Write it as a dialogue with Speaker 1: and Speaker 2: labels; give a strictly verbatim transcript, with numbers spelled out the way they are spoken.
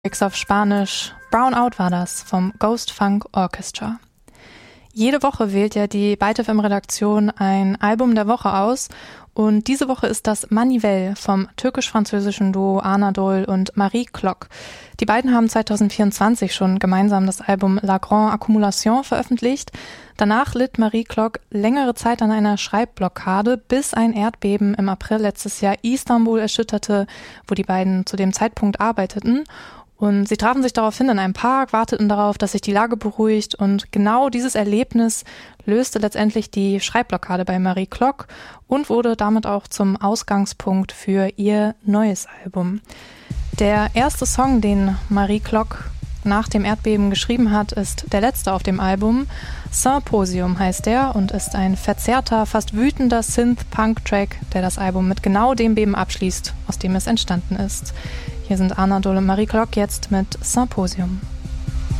Speaker 1: Auf Spanisch. Brown Out war das vom Ghost Funk Orchestra. Jede Woche wählt ja die Byte F M-Redaktion ein Album der Woche aus und diese Woche ist das Manivelle vom türkisch-französischen Duo Anadol und Marie Klock. Die beiden haben zwanzig vierundzwanzig schon gemeinsam das Album La Grande Accumulation veröffentlicht. Danach litt Marie Klock längere Zeit an einer Schreibblockade, bis ein Erdbeben im April letztes Jahr Istanbul erschütterte, wo die beiden zu dem Zeitpunkt arbeiteten. Und sie trafen sich daraufhin in einem Park, warteten darauf, dass sich die Lage beruhigt und genau dieses Erlebnis löste letztendlich die Schreibblockade bei Marie Klock und wurde damit auch zum Ausgangspunkt für ihr neues Album. Der erste Song, den Marie Klock nach dem Erdbeben geschrieben hat, ist der letzte auf dem Album. Symposium heißt er und ist ein verzerrter, fast wütender Synth-Punk-Track, der das Album mit genau dem Beben abschließt, aus dem es entstanden ist. Hier sind Anadol und Marie Klock jetzt mit Symposium.